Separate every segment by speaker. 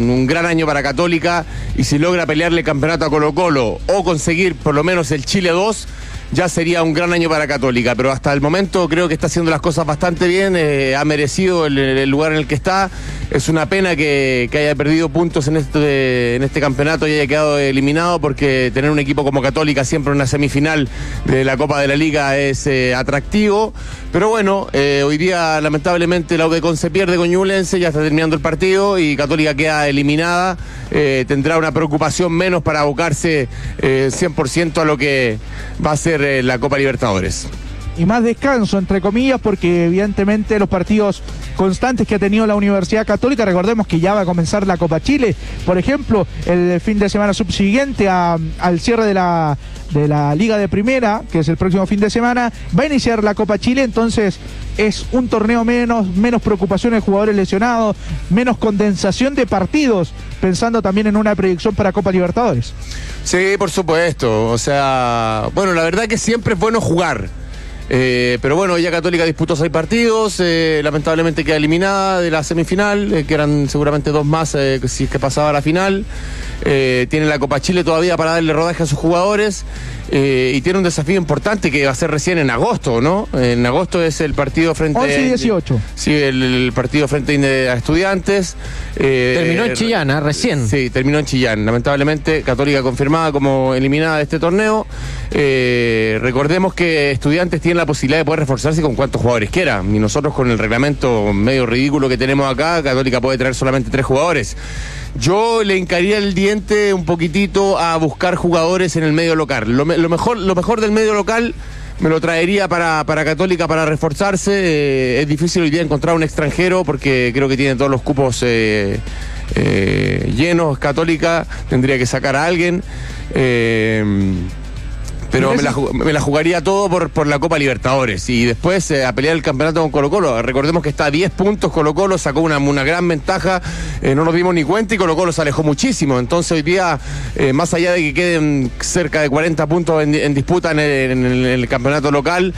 Speaker 1: un gran año para Católica, y si logra pelearle el campeonato a Colo-Colo o conseguir por lo menos el Chile 2, ya sería un gran año para Católica, pero hasta el momento creo que está haciendo las cosas bastante bien, ha merecido el lugar en el que está. Es una pena que haya perdido puntos en este campeonato y haya quedado eliminado, porque tener un equipo como Católica siempre en una semifinal de la Copa de la Liga es atractivo, pero bueno, hoy día lamentablemente la UDECON se pierde con Ñublense, ya está terminando el partido y Católica queda eliminada. Tendrá una preocupación menos para abocarse 100% a lo que va a ser la Copa Libertadores.
Speaker 2: Y más descanso, entre comillas, porque evidentemente los partidos constantes que ha tenido la Universidad Católica, recordemos que ya va a comenzar la Copa Chile, por ejemplo, el fin de semana subsiguiente al cierre de la Liga de Primera, que es el próximo fin de semana, va a iniciar la Copa Chile, entonces es un torneo menos preocupaciones de jugadores lesionados, menos condensación de partidos, pensando también en una predicción para Copa Libertadores.
Speaker 1: Sí, por supuesto, o sea, bueno, la verdad que siempre es bueno jugar. Pero bueno, ya Católica disputó 6 partidos, lamentablemente queda eliminada de la semifinal, que eran seguramente 2 más si es que pasaba a la final. Tiene la Copa Chile todavía para darle rodaje a sus jugadores, y tiene un desafío importante que va a ser recién en agosto, ¿no? En agosto es el partido frente
Speaker 2: 11 y 18.
Speaker 1: Sí, el partido frente a Estudiantes.
Speaker 3: Terminó en Chillán, recién.
Speaker 1: Sí, terminó en Chillán. Lamentablemente, Católica confirmada como eliminada de este torneo. Recordemos que Estudiantes tiene la posibilidad de poder reforzarse con cuantos jugadores quiera. Y nosotros, con el reglamento medio ridículo que tenemos acá, Católica puede traer solamente 3 jugadores. Yo le hincaría el diente un poquitito a buscar jugadores en el medio local. Lo mejor del medio local me lo traería para Católica para reforzarse. Es difícil hoy día encontrar un extranjero porque creo que tiene todos los cupos llenos. Católica tendría que sacar a alguien. Pero me la jugaría todo por la Copa Libertadores y después a pelear el campeonato con Colo-Colo. Recordemos que está a 10 puntos Colo-Colo, sacó una gran ventaja, no nos dimos ni cuenta y Colo-Colo se alejó muchísimo. Entonces hoy día, más allá de que queden cerca de 40 puntos en disputa en el campeonato local,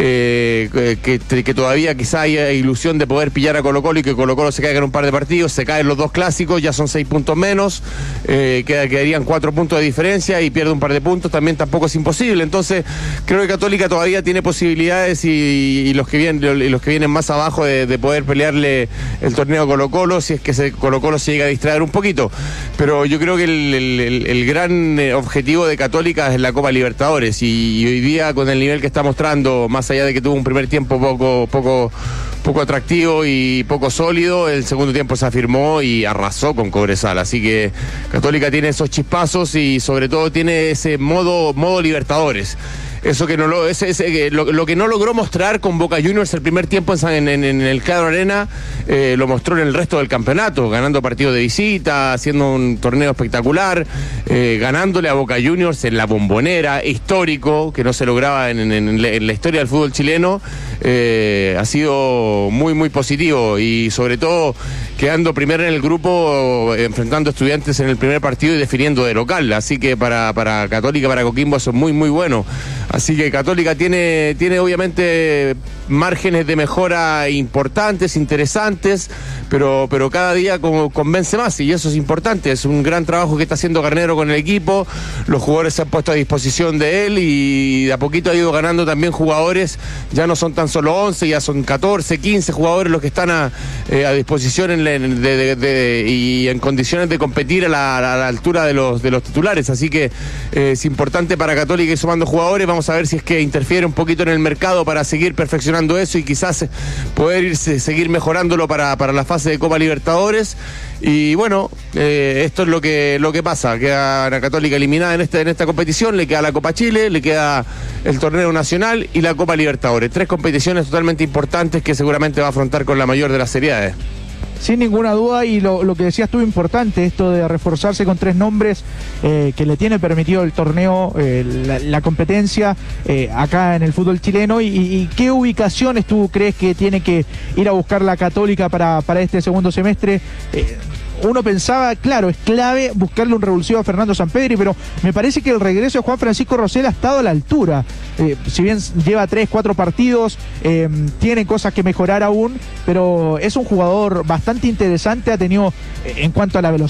Speaker 1: que todavía quizá haya ilusión de poder pillar a Colo-Colo y que Colo-Colo se caiga en un par de partidos, se caen los 2 clásicos, ya son 6 puntos menos, quedarían 4 puntos de diferencia y pierde un par de puntos, tampoco es imposible. Entonces creo que Católica todavía tiene posibilidades y los que vienen más abajo de poder pelearle el torneo a Colo-Colo, si es que Colo-Colo se llega a distraer un poquito. Pero yo creo que el gran objetivo de Católica es la Copa Libertadores y hoy día, con el nivel que está mostrando, más allá de que tuvo un primer tiempo poco atractivo y poco sólido, el segundo tiempo se afirmó y arrasó con Cobresal. Así que Católica tiene esos chispazos y sobre todo tiene ese modo Libertadores. Eso que lo que no logró mostrar con Boca Juniors el primer tiempo en el Cadro Arena, lo mostró en el resto del campeonato, ganando partidos de visita, haciendo un torneo espectacular, ganándole a Boca Juniors en la Bombonera, histórico, que no se lograba en la historia del fútbol chileno. Ha sido muy, muy positivo y sobre todo quedando primero en el grupo, enfrentando a Estudiantes en el primer partido y definiendo de local. Así que para Católica, para Coquimbo, eso es muy, muy bueno. Así que Católica tiene obviamente márgenes de mejora importantes, interesantes, pero cada día convence más y eso es importante. Es un gran trabajo que está haciendo Garnero con el equipo, los jugadores se han puesto a disposición de él y de a poquito ha ido ganando también jugadores. Ya no son tan solo 11, ya son 14, 15 jugadores los que están a disposición y en condiciones de competir a la altura de los titulares. Así que es importante para Católica ir sumando jugadores. Vamos a ver si es que interfiere un poquito en el mercado para seguir perfeccionando eso y quizás poder seguir mejorándolo para la fase de Copa Libertadores. Y bueno, esto es lo que pasa. Queda la Católica eliminada en esta competición, le queda la Copa Chile, le queda el torneo nacional y la Copa Libertadores. 3 competiciones totalmente importantes que seguramente va a afrontar con la mayor de las seriedades.
Speaker 2: Sin ninguna duda, y lo que decías tú, importante, esto de reforzarse con 3 nombres que le tiene permitido el torneo, la competencia acá en el fútbol chileno, y qué ubicaciones tú crees que tiene que ir a buscar la Católica para este segundo semestre. Uno pensaba, claro, es clave buscarle un revulsivo a Fernando Sampedri, pero me parece que el regreso de Juan Francisco Rosell ha estado a la altura. Si bien lleva 3-4 partidos, tiene cosas que mejorar aún, pero es un jugador bastante interesante, ha tenido, en cuanto a la velocidad,